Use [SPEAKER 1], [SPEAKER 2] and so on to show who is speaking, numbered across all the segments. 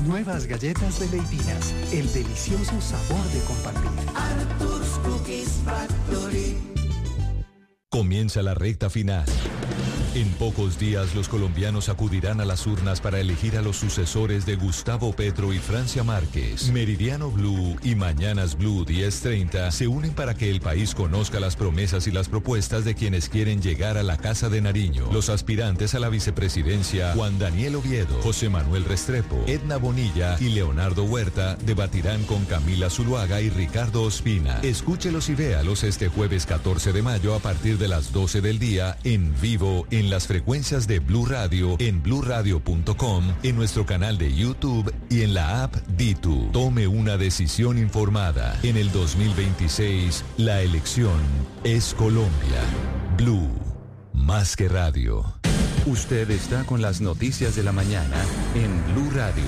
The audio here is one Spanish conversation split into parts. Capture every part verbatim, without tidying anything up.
[SPEAKER 1] Nuevas galletas de Leidinas, el delicioso sabor de compartir.
[SPEAKER 2] Arthur's Cookies Factory.
[SPEAKER 3] Comienza la recta final. En pocos días los colombianos acudirán a las urnas para elegir a los sucesores de Gustavo Petro y Francia Márquez. Meridiano Blue y Mañanas Blue diez treinta se unen para que el país conozca las promesas y las propuestas de quienes quieren llegar a la Casa de Nariño. Los aspirantes a la vicepresidencia, Juan Daniel Oviedo, José Manuel Restrepo, Edna Bonilla y Leonardo Huerta, debatirán con Camila Zuluaga y Ricardo Ospina. Escúchelos y véalos este jueves catorce de mayo a partir de las doce del día en vivo en las frecuencias de Blue Radio, en blue radio punto com, en nuestro canal de YouTube y en la app Ditu. Tome una decisión informada. En el dos mil veintiséis, la elección es Colombia. Blue, más que radio.
[SPEAKER 4] Usted está con las noticias de la mañana en Blue Radio.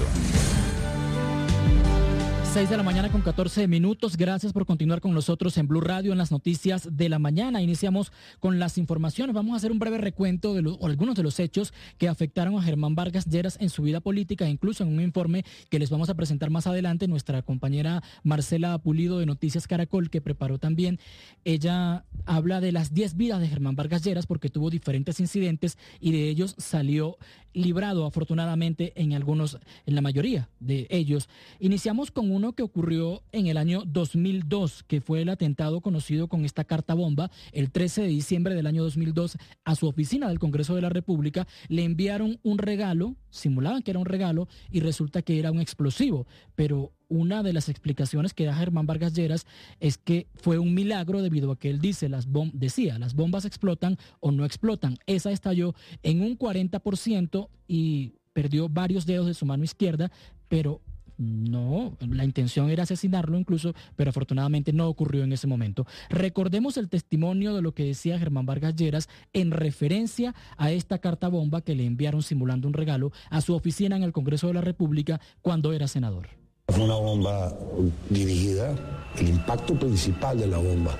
[SPEAKER 5] seis de la mañana con catorce minutos. Gracias por continuar con nosotros en Blue Radio en las noticias de la mañana. Iniciamos con las informaciones. Vamos a hacer un breve recuento de los, o algunos de los hechos que afectaron a Germán Vargas Lleras en su vida política, incluso en un informe que les vamos a presentar más adelante. Nuestra compañera Marcela Pulido de Noticias Caracol, que preparó también, ella habla de las diez vidas de Germán Vargas Lleras porque tuvo diferentes incidentes y de ellos salió librado afortunadamente en algunos, en la mayoría de ellos. Iniciamos con uno que ocurrió en el año dos mil dos, que fue el atentado conocido con esta carta bomba. El trece de diciembre del año dos mil dos, a su oficina del Congreso de la República le enviaron un regalo, simulaban que era un regalo y resulta que era un explosivo, pero una de las explicaciones que da Germán Vargas Lleras es que fue un milagro debido a que él dice, las bom- decía, las bombas explotan o no explotan. Esa estalló en un cuarenta por ciento y perdió varios dedos de su mano izquierda, pero no, la intención era asesinarlo incluso, pero afortunadamente no ocurrió en ese momento. Recordemos el testimonio de lo que decía Germán Vargas Lleras en referencia a esta carta bomba que le enviaron simulando un regalo a su oficina en el Congreso de la República cuando era senador.
[SPEAKER 6] Fue una bomba dirigida. El impacto principal de la bomba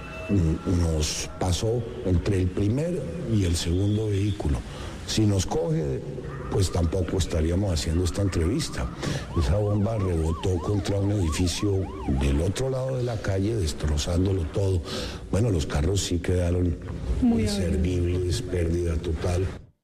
[SPEAKER 6] nos pasó entre el primer y el segundo vehículo. Si nos coge, pues tampoco estaríamos haciendo esta entrevista. Esa bomba rebotó contra un edificio del otro lado de la calle, destrozándolo todo. Bueno, los carros sí quedaron muy inservibles, pérdida total.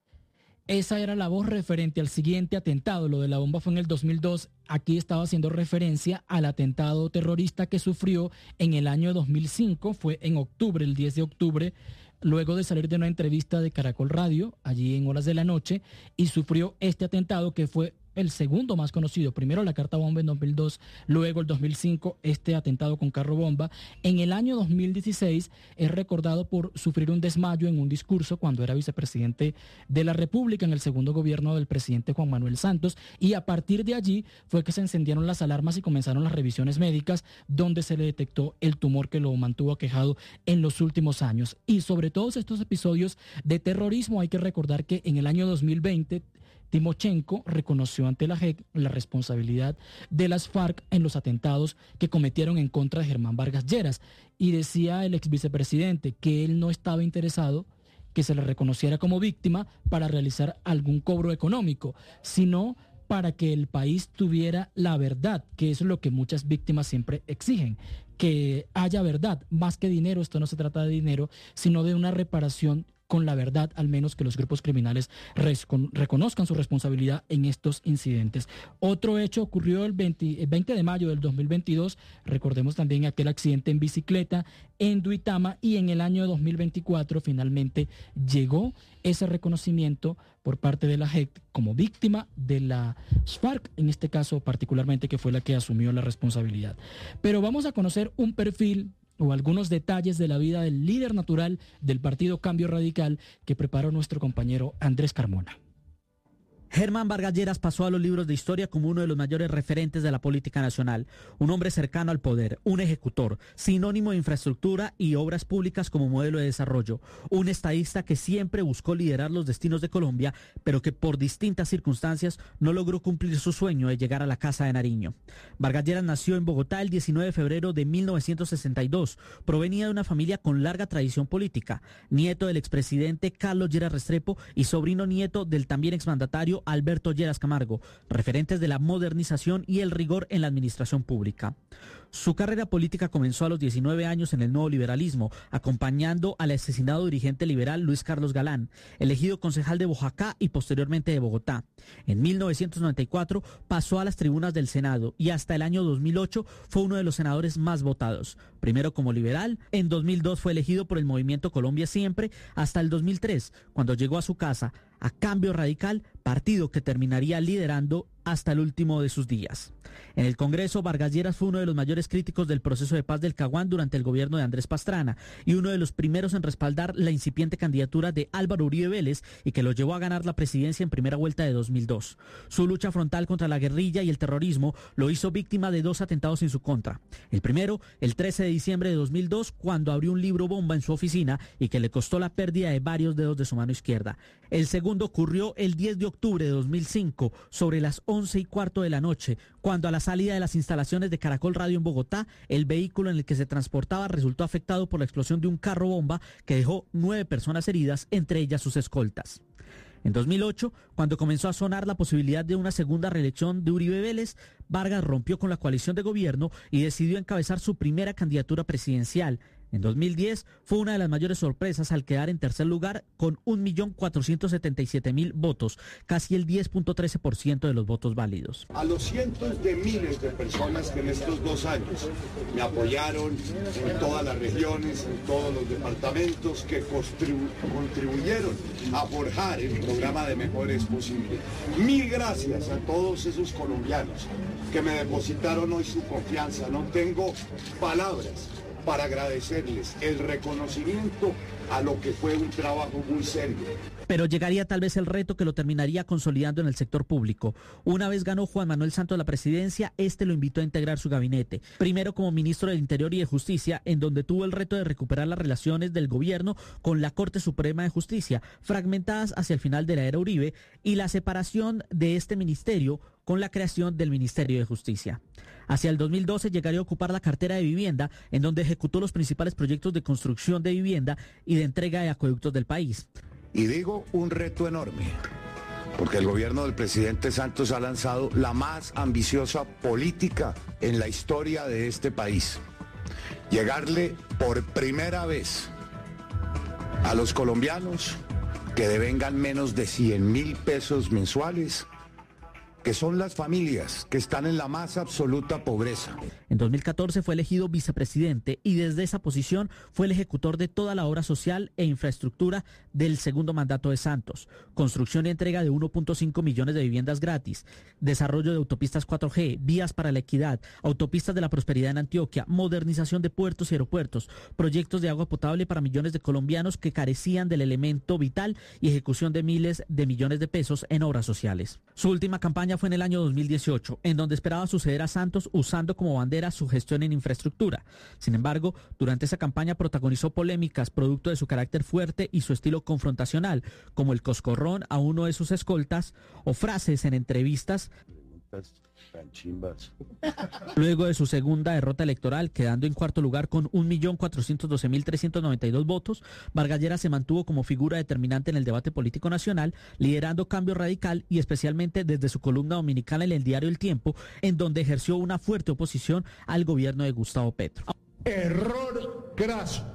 [SPEAKER 5] Esa era la voz referente al siguiente atentado. Lo de la bomba fue en el dos mil dos. Aquí estaba haciendo referencia al atentado terrorista que sufrió en el año dos mil cinco. Fue en octubre, el diez de octubre, luego de salir de una entrevista de Caracol Radio, allí en horas de la noche, y sufrió este atentado que fue el segundo más conocido. Primero la carta bomba en dos mil dos, luego el dos mil cinco este atentado con carro bomba. En el año dos mil dieciséis es recordado por sufrir un desmayo en un discurso cuando era vicepresidente de la República en el segundo gobierno del presidente Juan Manuel Santos, y a partir de allí fue que se encendieron las alarmas y comenzaron las revisiones médicas donde se le detectó el tumor que lo mantuvo aquejado en los últimos años. Y sobre todos estos episodios de terrorismo hay que recordar que en el año dos mil veinte Timochenko reconoció ante la J E C la responsabilidad de las FARC en los atentados que cometieron en contra de Germán Vargas Lleras, y decía el ex vicepresidente que él no estaba interesado que se le reconociera como víctima para realizar algún cobro económico, sino para que el país tuviera la verdad, que es lo que muchas víctimas siempre exigen, que haya verdad, más que dinero. Esto no se trata de dinero, sino de una reparación con la verdad, al menos que los grupos criminales reconozcan su responsabilidad en estos incidentes. Otro hecho ocurrió el veinte, el veinte de mayo del dos mil veintidós, recordemos también aquel accidente en bicicleta en Duitama, y en el año dos mil veinticuatro finalmente llegó ese reconocimiento por parte de la J E C como víctima de la FARC, en este caso particularmente, que fue la que asumió la responsabilidad. Pero vamos a conocer un perfil o algunos detalles de la vida del líder natural del partido Cambio Radical que preparó nuestro compañero Andrés Carmona.
[SPEAKER 7] Germán Vargas Lleras pasó a los libros de historia como uno de los mayores referentes de la política nacional, un hombre cercano al poder, un ejecutor, sinónimo de infraestructura y obras públicas como modelo de desarrollo, un estadista que siempre buscó liderar los destinos de Colombia, pero que por distintas circunstancias no logró cumplir su sueño de llegar a la Casa de Nariño. Vargas Lleras nació en Bogotá el diecinueve de febrero de mil novecientos sesenta y dos, provenía de una familia con larga tradición política, nieto del expresidente Carlos Lleras Restrepo y sobrino nieto del también exmandatario empresario Alberto Lleras Camargo, referentes de la modernización y el rigor en la administración pública. Su carrera política comenzó a los diecinueve años en el nuevo liberalismo, acompañando al asesinado dirigente liberal Luis Carlos Galán, elegido concejal de Boyacá y posteriormente de Bogotá. En mil novecientos noventa y cuatro pasó a las tribunas del Senado y hasta el año dos mil ocho fue uno de los senadores más votados. Primero como liberal, en dos mil dos fue elegido por el Movimiento Colombia Siempre, hasta el dos mil tres, cuando llegó a su casa, a Cambio Radical, partido que terminaría liderando hasta el último de sus días. En el Congreso, Vargas Lleras fue uno de los mayores críticos del proceso de paz del Caguán durante el gobierno de Andrés Pastrana y uno de los primeros en respaldar la incipiente candidatura de Álvaro Uribe Vélez y que lo llevó a ganar la presidencia en primera vuelta de dos mil dos. Su lucha frontal contra la guerrilla y el terrorismo lo hizo víctima de dos atentados en su contra. El primero, el trece de diciembre de dos mil dos, cuando abrió un libro bomba en su oficina y que le costó la pérdida de varios dedos de su mano izquierda. El segundo ocurrió el diez de octubre de dos mil cinco, sobre las once y cuarto de la noche, cuando a la salida de las instalaciones de Caracol Radio en Bogotá, el vehículo en el que se transportaba resultó afectado por la explosión de un carro bomba que dejó nueve personas heridas, entre ellas sus escoltas. En dos mil ocho, cuando comenzó a sonar la posibilidad de una segunda reelección de Uribe Vélez, Vargas rompió con la coalición de gobierno y decidió encabezar su primera candidatura presidencial. En dos mil diez fue una de las mayores sorpresas al quedar en tercer lugar con un millón cuatrocientos setenta y siete mil votos, casi el diez punto trece por ciento de los votos válidos.
[SPEAKER 8] A los cientos de miles de personas que en estos dos años me apoyaron en todas las regiones, en todos los departamentos, que contribu- contribuyeron a forjar el programa de Mejores Posible. Mil gracias a todos esos colombianos que me depositaron hoy su confianza. No tengo palabras para agradecerles el reconocimiento a lo que fue un trabajo muy serio.
[SPEAKER 7] Pero llegaría tal vez el reto que lo terminaría consolidando en el sector público. Una vez ganó Juan Manuel Santos la presidencia, este lo invitó a integrar su gabinete. Primero como ministro del Interior y de Justicia, en donde tuvo el reto de recuperar las relaciones del gobierno con la Corte Suprema de Justicia, fragmentadas hacia el final de la era Uribe, y la separación de este ministerio con la creación del Ministerio de Justicia. Hacia el dos mil doce llegaría a ocupar la cartera de vivienda, en donde ejecutó los principales proyectos de construcción de vivienda y de entrega de acueductos del país.
[SPEAKER 6] Y digo un reto enorme, porque el gobierno del presidente Santos ha lanzado la más ambiciosa política en la historia de este país. Llegarle por primera vez a los colombianos que devengan menos de cien mil pesos mensuales, que son las familias que están en la más absoluta pobreza.
[SPEAKER 7] En dos mil catorce fue elegido vicepresidente y desde esa posición fue el ejecutor de toda la obra social e infraestructura del segundo mandato de Santos. Construcción y entrega de uno punto cinco millones de viviendas gratis, desarrollo de autopistas cuatro G, vías para la equidad, autopistas de la prosperidad en Antioquia, modernización de puertos y aeropuertos, proyectos de agua potable para millones de colombianos que carecían del elemento vital y ejecución de miles de millones de pesos en obras sociales. Su última campaña fue en el año dos mil dieciocho, en donde esperaba suceder a Santos usando como bandera su gestión en infraestructura. Sin embargo, durante esa campaña protagonizó polémicas producto de su carácter fuerte y su estilo confrontacional, como el coscorrón a uno de sus escoltas o frases en entrevistas. Luego de su segunda derrota electoral, quedando en cuarto lugar con un millón cuatrocientos doce mil trescientos noventa y dos votos, Vargas Lleras se mantuvo como figura determinante en el debate político nacional, liderando Cambio Radical y especialmente desde su columna dominical en el diario El Tiempo, en donde ejerció una fuerte oposición al gobierno de Gustavo Petro.
[SPEAKER 8] Error graso.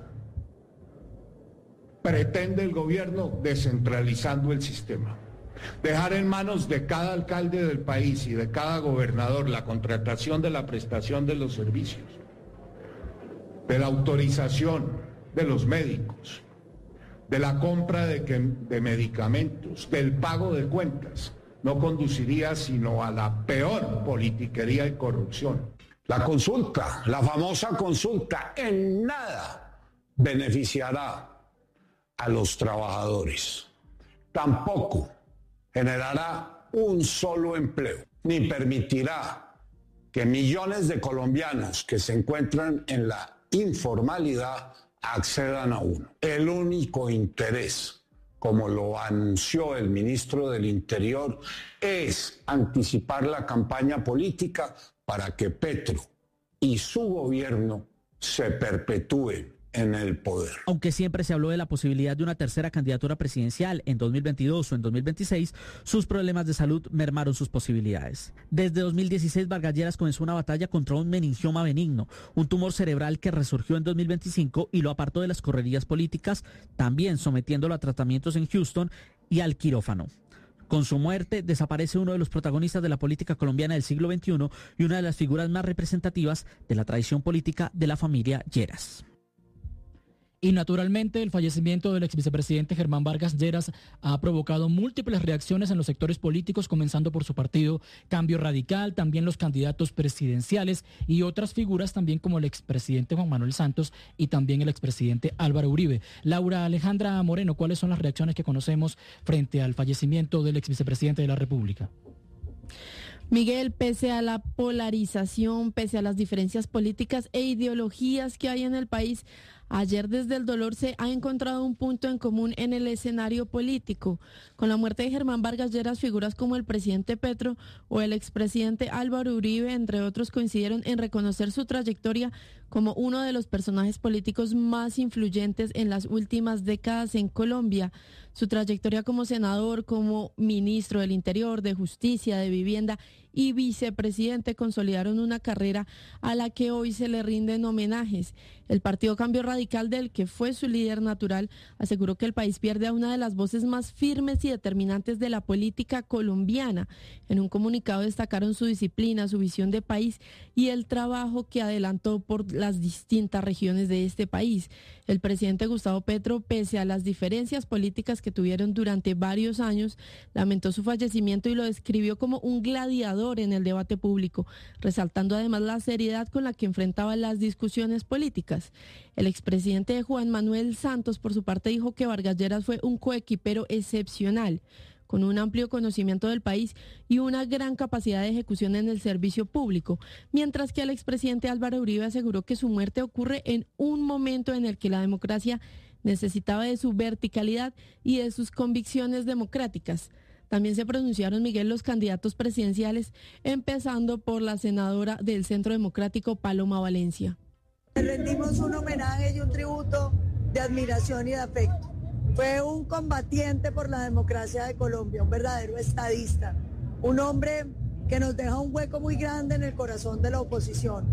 [SPEAKER 8] Pretende el gobierno descentralizando el sistema. Dejar en manos de cada alcalde del país y de cada gobernador la contratación de la prestación de los servicios, de la autorización de los médicos, de la compra de, que, de medicamentos, del pago de cuentas, no conduciría sino a la peor politiquería y corrupción. La consulta, la famosa consulta, en nada beneficiará a los trabajadores. Tampoco generará un solo empleo, ni permitirá que millones de colombianos que se encuentran en la informalidad accedan a uno. El único interés, como lo anunció el ministro del Interior, es anticipar la campaña política para que Petro y su gobierno se perpetúen
[SPEAKER 6] en el poder.
[SPEAKER 7] Aunque siempre se habló de la posibilidad de una tercera candidatura presidencial en dos mil veintidós o en dos mil veintiséis, sus problemas de salud mermaron sus posibilidades. Desde dos mil dieciséis, Vargas Lleras comenzó una batalla contra un meningioma benigno, un tumor cerebral que resurgió en dos mil veinticinco y lo apartó de las correrías políticas, también sometiéndolo a tratamientos en Houston y al quirófano. Con su muerte desaparece uno de los protagonistas de la política colombiana del siglo veintiuno y una de las figuras más representativas de la tradición política de la familia Lleras.
[SPEAKER 5] Y naturalmente el fallecimiento del ex vicepresidente Germán Vargas Lleras ha provocado múltiples reacciones en los sectores políticos, comenzando por su partido Cambio Radical, también los candidatos presidenciales y otras figuras también como el expresidente Juan Manuel Santos y también el expresidente Álvaro Uribe. Laura Alejandra Moreno, ¿cuáles son las reacciones que conocemos frente al fallecimiento del ex vicepresidente de la República?
[SPEAKER 9] Miguel, pese a la polarización, pese a las diferencias políticas e ideologías que hay en el país, ayer desde el dolor se ha encontrado un punto en común en el escenario político. Con la muerte de Germán Vargas Lleras, figuras como el presidente Petro o el expresidente Álvaro Uribe, entre otros, coincidieron en reconocer su trayectoria como uno de los personajes políticos más influyentes en las últimas décadas en Colombia. Su trayectoria como senador, como ministro del Interior, de Justicia, de Vivienda y vicepresidente consolidaron una carrera a la que hoy se le rinden homenajes. El Partido Cambio Radical, del que fue su líder natural, aseguró que el país pierde a una de las voces más firmes y determinantes de la política colombiana. En un comunicado destacaron su disciplina, su visión de país y el trabajo que adelantó por las distintas regiones de este país. El presidente Gustavo Petro, pese a las diferencias políticas que tuvieron durante varios años, lamentó su fallecimiento y lo describió como un gladiador en el debate público, resaltando además la seriedad con la que enfrentaba las discusiones políticas. El expresidente Juan Manuel Santos, por su parte, dijo que Vargas Lleras fue un coequipero excepcional, con un amplio conocimiento del país y una gran capacidad de ejecución en el servicio público, mientras que el expresidente Álvaro Uribe aseguró que su muerte ocurre en un momento en el que la democracia necesitaba de su verticalidad y de sus convicciones democráticas. También se pronunciaron, Miguel, los candidatos presidenciales, empezando por la senadora del Centro Democrático, Paloma Valencia.
[SPEAKER 10] Le rendimos un homenaje y un tributo de admiración y de afecto. Fue un combatiente por la democracia de Colombia, un verdadero estadista, un hombre que nos deja un hueco muy grande en el corazón de la oposición.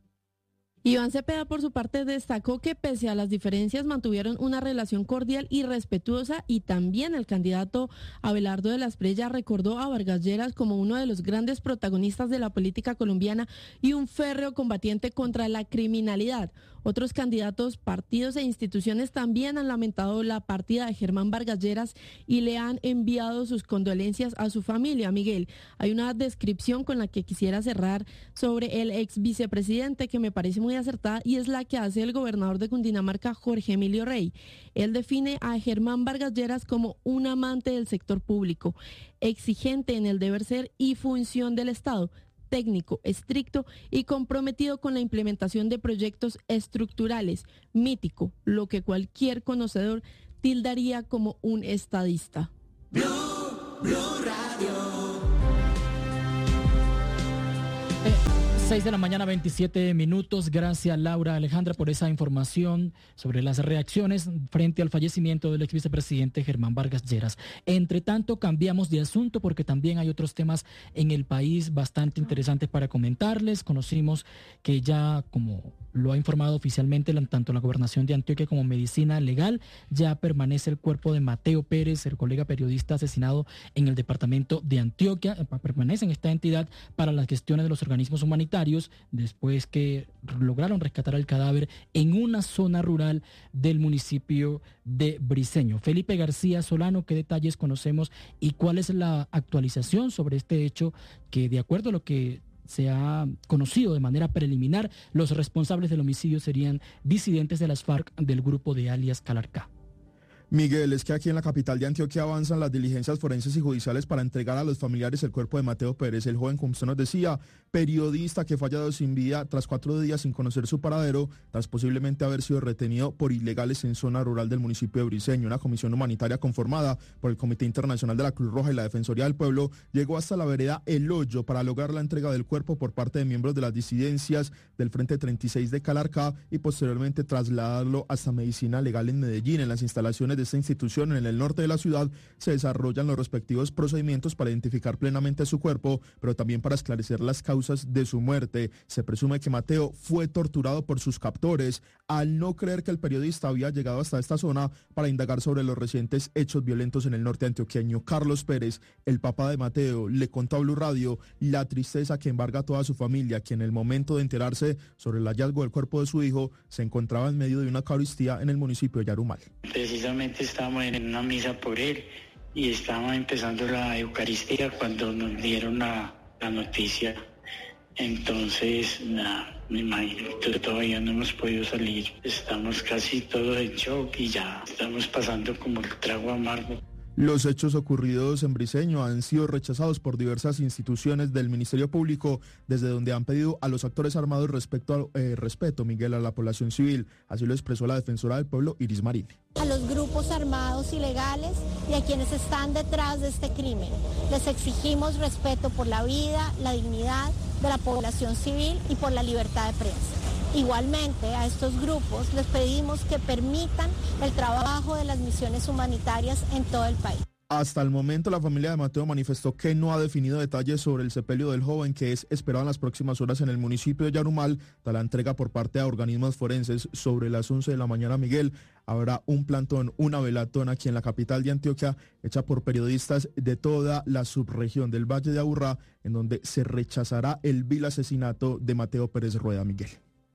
[SPEAKER 9] Iván Cepeda, por su parte, destacó que pese a las diferencias mantuvieron una relación cordial y respetuosa, y también el candidato Abelardo de la Espriella recordó a Vargas Lleras como uno de los grandes protagonistas de la política colombiana y un férreo combatiente contra la criminalidad. Otros candidatos, partidos e instituciones también han lamentado la partida de Germán Vargas Lleras y le han enviado sus condolencias a su familia. Miguel, hay una descripción con la que quisiera cerrar sobre el ex vicepresidente que me parece muy acertada, y es la que hace el gobernador de Cundinamarca, Jorge Emilio Rey. Él define a Germán Vargas Lleras como un amante del sector público, exigente en el deber ser y función del Estado, técnico, estricto y comprometido con la implementación de proyectos estructurales, mítico, lo que cualquier conocedor tildaría como un estadista.
[SPEAKER 2] Blue, Blue Radio.
[SPEAKER 5] seis de la mañana, veintisiete minutos. Gracias, Laura Alejandra, por esa información sobre las reacciones frente al fallecimiento del ex vicepresidente Germán Vargas Lleras. Entre tanto, cambiamos de asunto porque también hay otros temas en el país bastante interesantes para comentarles. Conocimos que ya, como lo ha informado oficialmente tanto la Gobernación de Antioquia como Medicina Legal, ya permanece el cuerpo de Mateo Pérez, el colega periodista asesinado en el departamento de Antioquia. Permanece en esta entidad para las gestiones de los organismos humanitarios, después que lograron rescatar el cadáver en una zona rural del municipio de Briceño. Felipe García Solano, ¿qué detalles conocemos y cuál es la actualización sobre este hecho que, de acuerdo a lo que se ha conocido de manera preliminar, los responsables del homicidio serían disidentes de las FARC del grupo de alias Calarcá?
[SPEAKER 11] Miguel, es que aquí en la capital de Antioquia avanzan las diligencias forenses y judiciales para entregar a los familiares el cuerpo de Mateo Pérez, el joven, como usted nos decía, periodista que fue hallado sin vida tras cuatro días sin conocer su paradero, tras posiblemente haber sido retenido por ilegales en zona rural del municipio de Briceño. Una comisión humanitaria conformada por el Comité Internacional de la Cruz Roja y la Defensoría del Pueblo llegó hasta la vereda El Hoyo para lograr la entrega del cuerpo por parte de miembros de las disidencias del Frente treinta y seis de Calarcá y posteriormente trasladarlo hasta Medicina Legal en Medellín. En las instalaciones de esta institución en el norte de la ciudad se desarrollan los respectivos procedimientos para identificar plenamente su cuerpo, pero también para esclarecer las causas de su muerte. Se presume que Mateo fue torturado por sus captores al no creer que el periodista había llegado hasta esta zona para indagar sobre los recientes hechos violentos en el norte antioqueño. Carlos Pérez, el papá de Mateo, le contó a Blue Radio la tristeza que embarga a toda su familia, que en el momento de enterarse sobre el hallazgo del cuerpo de su hijo se encontraba en medio de una eucaristía en el municipio de Yarumal.
[SPEAKER 12] Precisamente estábamos en una misa por él y estábamos empezando la Eucaristía cuando nos dieron la, la noticia. Entonces, nada, me imagino, todavía no hemos podido salir. Estamos casi todos en shock y ya estamos pasando como el trago amargo.
[SPEAKER 11] Los hechos ocurridos en Briceño han sido rechazados por diversas instituciones del Ministerio Público, desde donde han pedido a los actores armados respecto a, eh, respeto, Miguel, a la población civil. Así lo expresó la defensora del pueblo, Iris Marín.
[SPEAKER 13] A los grupos armados ilegales y a quienes están detrás de este crimen. Les exigimos respeto por la vida, la dignidad de la población civil y por la libertad de prensa. Igualmente, a estos grupos les pedimos que permitan el trabajo de las misiones humanitarias en todo el país.
[SPEAKER 11] Hasta el momento, la familia de Mateo manifestó que no ha definido detalles sobre el sepelio del joven, que es esperado en las próximas horas en el municipio de Yarumal, tras la entrega por parte de organismos forenses. Sobre las once de la mañana, Miguel, habrá un plantón, una velatón aquí en la capital de Antioquia, hecha por periodistas de toda la subregión del Valle de Aburrá, en donde se rechazará el vil asesinato de Mateo Pérez Rueda. Miguel.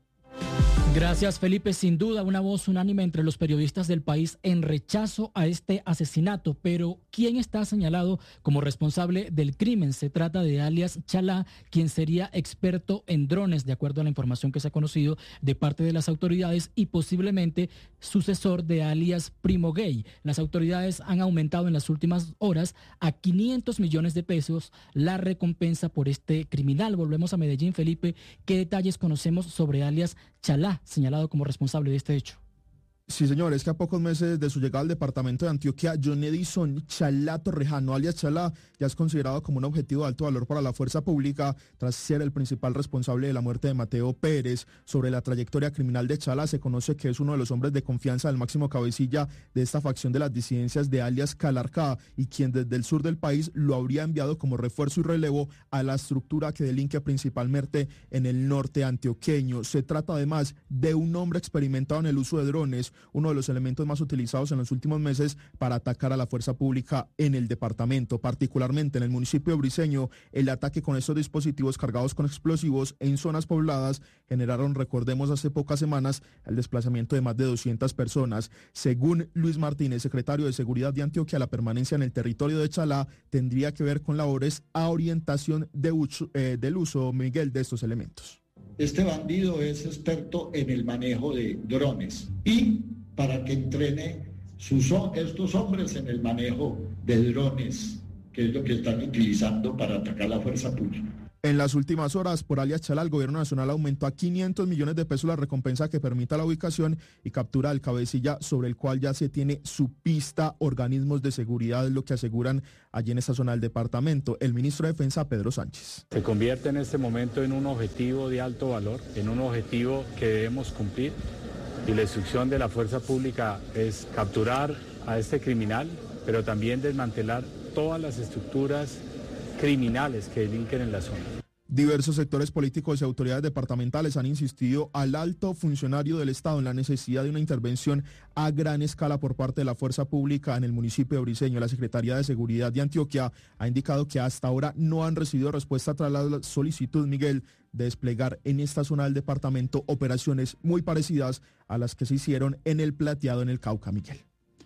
[SPEAKER 5] Gracias, Felipe. Sin duda, una voz unánime entre los periodistas del país en rechazo a este asesinato. Pero, ¿quién está señalado como responsable del crimen? Se trata de alias Chalá, quien sería experto en drones, de acuerdo a la información que se ha conocido de parte de las autoridades, y posiblemente sucesor de alias Primo Gay. Las autoridades han aumentado en las últimas horas a quinientos millones de pesos la recompensa por este criminal. Volvemos a Medellín, Felipe. ¿Qué detalles conocemos sobre alias Chalá, señalado como responsable de este hecho?
[SPEAKER 11] Sí, señor, es que a pocos meses de su llegada al departamento de Antioquia, John Edison Chalá Torrejano, alias Chalá, ya es considerado como un objetivo de alto valor para la fuerza pública, tras ser el principal responsable de la muerte de Mateo Pérez. Sobre la trayectoria criminal de Chalá, se conoce que es uno de los hombres de confianza del máximo cabecilla de esta facción de las disidencias de alias Calarcá, y quien desde el sur del país lo habría enviado como refuerzo y relevo a la estructura que delinque principalmente en el norte antioqueño. Se trata además de un hombre experimentado en el uso de drones, uno de los elementos más utilizados en los últimos meses para atacar a la fuerza pública en el departamento, particularmente en el municipio de Briceño. El ataque con estos dispositivos cargados con explosivos en zonas pobladas generaron, recordemos, hace pocas semanas el desplazamiento de más de doscientas personas. Según Luis Martínez, secretario de Seguridad de Antioquia, la permanencia en el territorio de Chalá tendría que ver con labores a orientación de uso, eh, del uso, Miguel, de estos elementos.
[SPEAKER 14] Este bandido es experto en el manejo de drones y para que entrene sus, estos hombres en el manejo de drones, que es lo que están utilizando para atacar la fuerza pública.
[SPEAKER 11] En las últimas horas, por alias Chalá, el gobierno nacional aumentó a quinientos millones de pesos la recompensa que permita la ubicación y captura del cabecilla, sobre el cual ya se tiene su pista. Organismos de seguridad es lo que aseguran allí en esta zona del departamento. El ministro de Defensa, Pedro Sánchez.
[SPEAKER 15] Se convierte en este momento en un objetivo de alto valor, en un objetivo que debemos cumplir, y la instrucción de la fuerza pública es capturar a este criminal, pero también desmantelar todas las estructuras criminales que delinquen en la zona.
[SPEAKER 11] Diversos sectores políticos y autoridades departamentales han insistido al alto funcionario del Estado en la necesidad de una intervención a gran escala por parte de la fuerza pública en el municipio de Briceño. La Secretaría de Seguridad de Antioquia ha indicado que hasta ahora no han recibido respuesta tras la solicitud, Miguel, de desplegar en esta zona del departamento operaciones muy parecidas a las que se hicieron en el Plateado, en el Cauca, Miguel.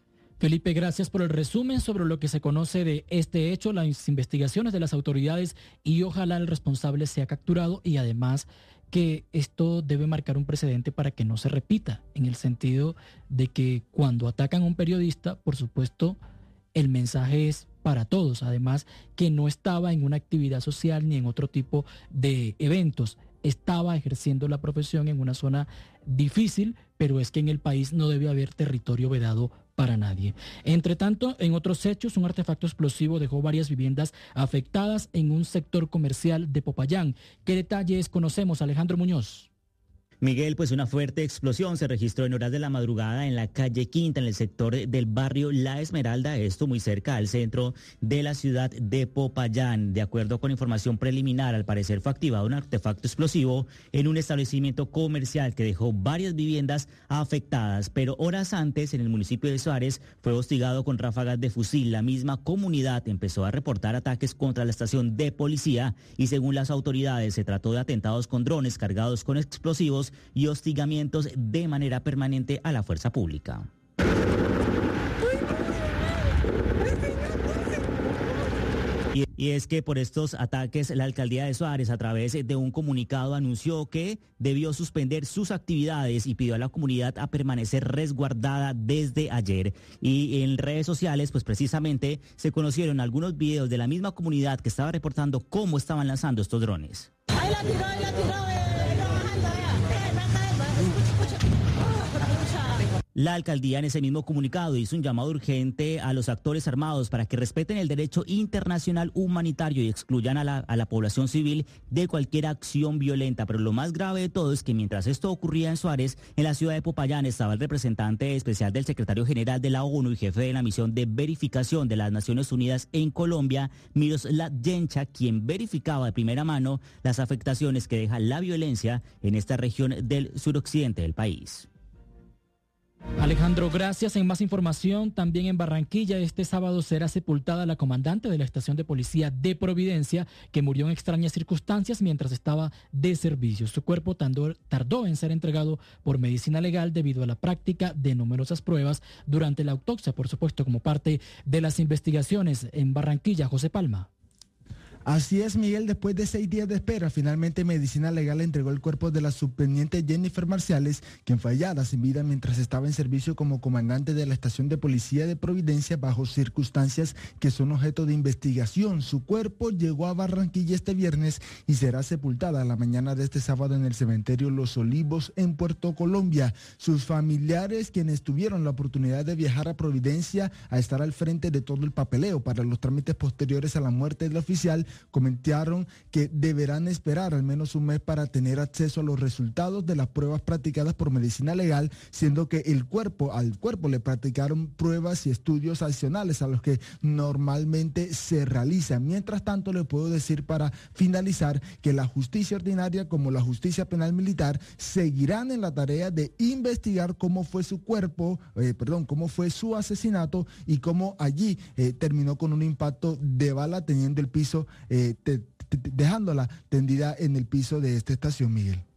[SPEAKER 5] Felipe, gracias por el resumen sobre lo que se conoce de este hecho, las investigaciones de las autoridades y ojalá el responsable sea capturado y además que esto debe marcar un precedente para que no se repita, en el sentido de que cuando atacan a un periodista, por supuesto, el mensaje es para todos, además que no estaba en una actividad social ni en otro tipo de eventos, estaba ejerciendo la profesión en una zona difícil, pero es que en el país no debe haber territorio vedado para nadie. Entre tanto, en otros hechos, un artefacto explosivo dejó varias viviendas afectadas en un sector comercial de Popayán. ¿Qué detalles conocemos, Alejandro Muñoz?
[SPEAKER 16] Miguel, pues una fuerte explosión se registró en horas de la madrugada en la calle Quinta, en el sector del barrio La Esmeralda, esto muy cerca al centro de la ciudad de Popayán. De acuerdo con información preliminar, al parecer fue activado un artefacto explosivo en un establecimiento comercial que dejó varias viviendas afectadas, pero horas antes en el municipio de Suárez fue hostigado con ráfagas de fusil. La misma comunidad empezó a reportar ataques contra la estación de policía y según las autoridades se trató de atentados con drones cargados con explosivos y hostigamientos de manera permanente a la fuerza pública. Y, y es que por estos ataques la alcaldía de Suárez a través de un comunicado anunció que debió suspender sus actividades y pidió a la comunidad a permanecer resguardada desde ayer. Y en redes sociales pues precisamente se conocieron algunos videos de la misma comunidad que estaba reportando cómo estaban lanzando estos drones.
[SPEAKER 2] Ahí la tiró, ahí la tiró, eh.
[SPEAKER 16] La alcaldía en ese mismo comunicado hizo un llamado urgente a los actores armados para que respeten el derecho internacional humanitario y excluyan a la, a la población civil de cualquier acción violenta. Pero lo más grave de todo es que mientras esto ocurría en Suárez, en la ciudad de Popayán estaba el representante especial del secretario general de la ONU y jefe de la misión de verificación de las Naciones Unidas en Colombia, Miroslav Yencha, quien verificaba de primera mano las afectaciones que deja la violencia en esta región del suroccidente del país.
[SPEAKER 5] Alejandro, gracias. En más información, también en Barranquilla, este sábado será sepultada la comandante de la estación de policía de Providencia, que murió en extrañas circunstancias mientras estaba de servicio. Su cuerpo tardó, tardó en ser entregado por medicina legal debido a la práctica de numerosas pruebas durante la autopsia, por supuesto, como parte de las investigaciones en Barranquilla. José Palma.
[SPEAKER 17] Así es, Miguel, después de seis días de espera, finalmente Medicina Legal entregó el cuerpo de la subteniente Jennifer Marciales, quien fue hallada sin vida mientras estaba en servicio como comandante de la estación de policía de Providencia bajo circunstancias que son objeto de investigación. Su cuerpo llegó a Barranquilla este viernes y será sepultada la mañana de este sábado en el cementerio Los Olivos en Puerto Colombia. Sus familiares, quienes tuvieron la oportunidad de viajar a Providencia a estar al frente de todo el papeleo para los trámites posteriores a la muerte del oficial, comentaron que deberán esperar al menos un mes para tener acceso a los resultados de las pruebas practicadas por Medicina Legal, siendo que el cuerpo, al cuerpo le practicaron pruebas y estudios adicionales a los que normalmente se realizan. Mientras tanto, le puedo decir para finalizar que la justicia ordinaria como la justicia penal militar seguirán en la tarea de investigar cómo fue su cuerpo, eh, perdón, cómo fue su asesinato y cómo allí eh, terminó con un impacto de bala teniendo el piso Eh, te, te, dejándola tendida en el piso de esta estación, Miguel.